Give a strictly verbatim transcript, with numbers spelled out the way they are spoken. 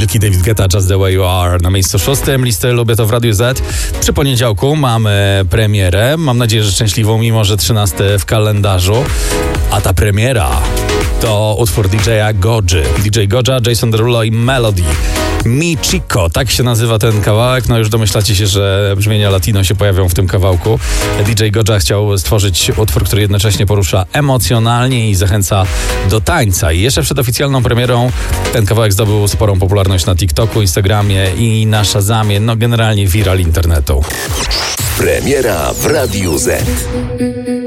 Wilki, David Guetta, Just the Way You Are na miejscu szóstym listy Lubię to w Radiu Z. Przy poniedziałku mamy premierę, mam nadzieję, że szczęśliwą, mimo że trzynasty w kalendarzu. A ta premiera to utwór D J Godzy. D J Godza, Jason Derulo i Melody. Mi Chico, tak się nazywa ten kawałek. No już domyślacie się, że brzmienia latino się pojawią w tym kawałku. D J Godza chciał stworzyć utwór, który jednocześnie porusza emocjonalnie i zachęca do tańca. I jeszcze przed oficjalną premierą ten kawałek zdobył sporą popularność na TikToku, Instagramie i na Shazamie. No generalnie viral internetu. Premiera w Radiu Z.